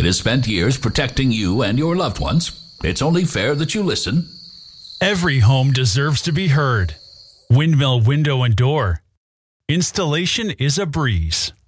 It has spent years protecting you and your loved ones. It's only fair that you listen. Every home deserves to be heard. Windmill Window and Door. Installation is a breeze.